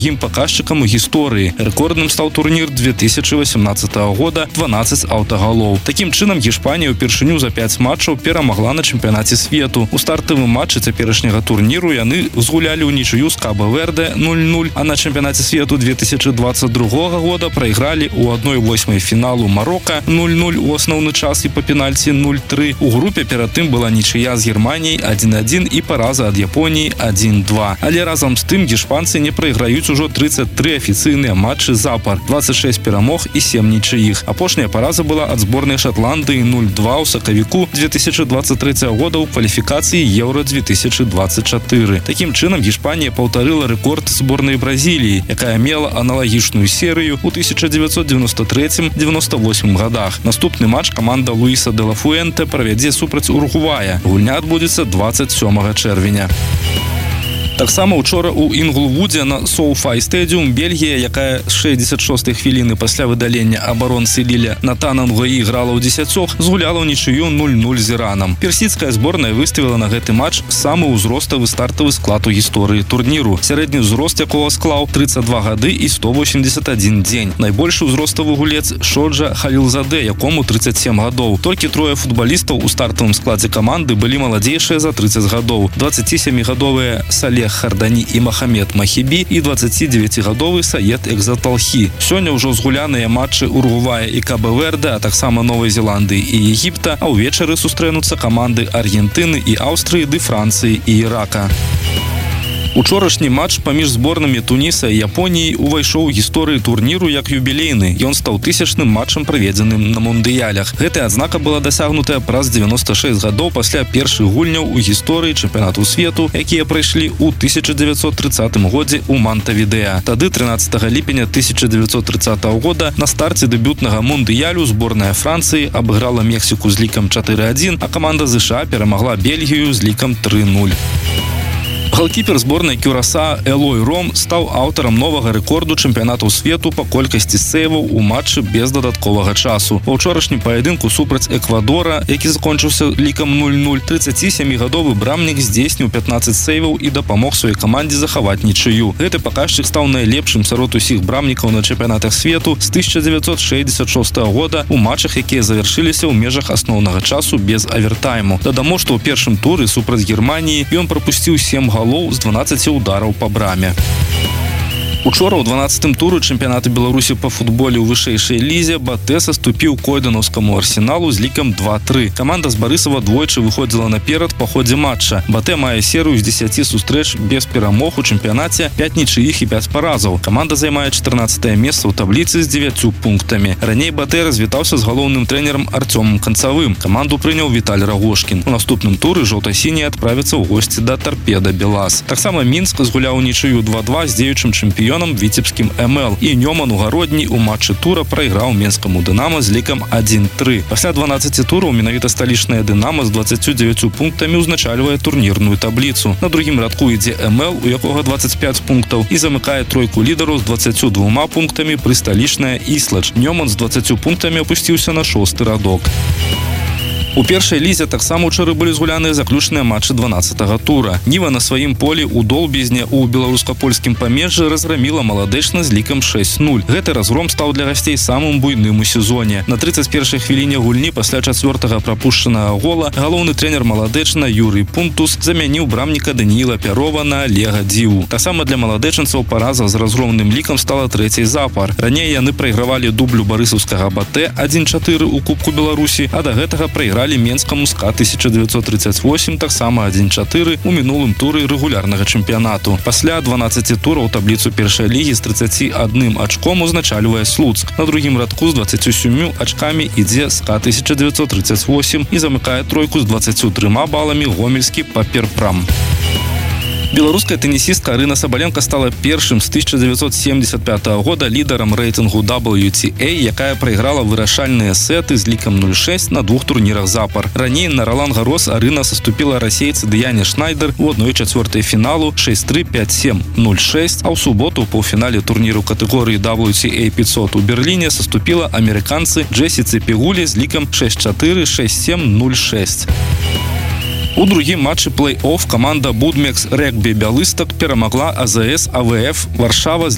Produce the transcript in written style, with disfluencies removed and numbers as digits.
другим паказчыкам у гісторыі. Рэкордным стаў турнір 2018 года 12 аўтагалоў. Такім чынам Гішпанія ўпершыню за 5 матчаў перамагла на чэмпіянаце свету. У стартавым матчы цяперашняга турніру яны згулялі ўнічыю з Каба-Верде 0-0, а на чэмпіянаце свету 2022 года прайгралі ў 1/8 фіналу Марока 0-0 у асноўны час і па пенальці 0-3. У групе перад тым была нічыя з Германіяй 1-1 і параза ад Японіі 1-2. Але разам з тым гішпанцы не прайграюць ужо 33 афіцыйныя матчы запар, 26 перамог і 7 нічыіх. Апошняя параза была ад зборнай Шатландыі 0-2 у сакавіку 2023 года ў кваліфікацыі Еўра-2024. Такім чынам Гішпанія паўтарыла рэкорд зборнай Бразіліі, якая мела аналагічную серыю ў 1993-98 годах. Наступны матч каманда Луіса де ла Фуэнте правядзе супраць Уругвая. Гульня адбудзецца 27 чэрвеня. Таксама учора у Інглвудзе на SoFi Stadium Бельгія, якая з 66-й хвіліны пасля выдалення абаронцы Ліля Натана Нгуаі грала ў 10, згуляла ў нічыю 0-0 з Іранам. Персідская зборная выставіла на гэты матч самы ўзроставы стартавы склад у гісторыі турніру, сярэдні ўзрост якога склаў 32 гады і 181 дзень. Найбольшы ўзроставы гулец Шоджа Халілзаде, якому 37 гадоў. Толькі трое футбалістаў у стартавым складзе каманды былі маладзейшыя за 30 гадоў. 27-гадовыя Салех Хардані і Махамед Махібі і 29-гадовы Саед Экзаталхі. Сёння ўжо згуляныя матчы Уругвая і Каба-Верде, а таксама Новай Зеландыі і Егіпта, а ўвечары сустрэнуцца каманды Аргентыны і Аўстрыі ды Францыі і Ірака. Учорашні матч паміж зборнымі Туніса і Японіі увайшоў у гісторыю турніру як юбілейны. Ён стаў 1000-ным матчам, праведзеным на мундыялях. Гэтая адзнака была дасягнутая праз 96 гадоў пасля першых гульняў у гісторыі чэмпіянату свету, якія прайшлі ў 1930 годзе ў Монтевідеа. Тады, 13 ліпеня 1930 года, на старце дэбютнага мундыялю зборная Францыі абыграла Мексіку з лікам 4-1, а каманда ЗША перамагла Бельгію з лікам 3-0. Галкіпер зборнай Кюрасаа Элой Ром стаў аўтарам новага рэкорду чэмпіянату свету па колькасці сейваў у матчы без дадатковага часу. Па ўчорашнім паядынку супраць Эквадора, які закончыўся лікам 0-0, 37-гадовы брамнік здзейсніў 15 сейваў і дапамог сваёй камандзе захаваць нічыю. Гэты паказчык стаў найлепшым сярод усіх брамнікаў на чэмпіянатах свету з 1966 года у матчах, якія завяршыліся ў межах асноўнага часу без авертайму. Дадамо, што ў першым туры супраць Германіі ён прапусціў 7 галоў з 12 удараў па браме. Учора ў 12-м туры чэмпіянату Беларусі па футболе ў вышэйшай лізе БАТЭ саступіў Койданаўскаму Арсеналу з лікам 2-3. Каманда з Барысава двойчы выходзіла наперад па ходзе матча. БАТЭ мае серыю з 10 сустрэч без перамог у чэмпіянаце, 5 нічыіх і 5 паразаў. Каманда займае 14-е месца ў табліцы з 9 пунктамі. Раней БАТЭ развітаўся з галоўным трэнерам Арцёмам Канцавым. Каманду прыняў Віталь Рагошкін. У наступным туры жоўта-сінія адправяцца ў госці да Торпеда Белас. Таксама Мінск згуляў нічыю 2-2 з дзеючым чэмпіёнам віцебскім МЛ. І Нёман у Гародні ў матчы тура прайграў менскаму Дынама з лікам 1-3. Пасля 12 тураў менавіта сталічная Дынама з 29 пунктамі ўзначальвае турнірную табліцу. На другім радку ідзе МЛ, у якога 25 пунктаў, і замыкае тройку лідараў з 22 пунктамі пры сталічная Ісладж. Нёман з 20 пунктамі апусціўся на 6-й радок. У першай лізе таксама ўчора былі згуляныя заключныя матчы 12-го тура. Ніва на сваім полі ў Долбізне ў беларуска-польскім памежжы разграміла Маладэчна з лікам 6-0. Гэты разгром стаў для гасцей самым буйным у сезоне. На 31-й хвіліне гульні пасля 4-го прапушчанага гола галоўны трэнер Маладэчна Юрый Пунтус замяніў брамніка Данііла Пярова на Олега Дзіву. Таксама для маладэчанцаў параза з разгромным лікам стала трэцяй запар. Раней яны прайгравалі дублю барысаўскага БАТЭ 1-4 у Кубку Беларусі, а да гэтага прайгралі менскаму СКА 1938 таксама 1-4 у мінулым туры рэгулярнага чэмпіянату. Пасля 12 тураў табліцу першай лігі з 31 ачком узначальвае Слуцк. На другім радку з 27 ачкамі ідзе СКА 1938 і замыкае тройку з 23 баламі гомельскі Паперпрам. Беларуская тенісістка Арына Сабаленко стала першым з 1975 года лідарам рэйтынгу WTA, якая прайграла вырашальныя сеты з лікам 0-6 на 2 турнірах запар. Раней на Ролан Гарос Арына саступіла расейцы Дыяне Шнайдер у 1/4 фіналу 6-3, 5-7, 0-6, а ў суботу ў паўфінале турніру катэгорыі WTA 500 у Берліне саступіла амерыканцы Джесіцы Пегулі з лікам 6-4, 6-7, 0-6. У другім матчы плей-офф каманда Будмекс Рэгбі Бялыстак перамагла АЗС АВФ Варшава з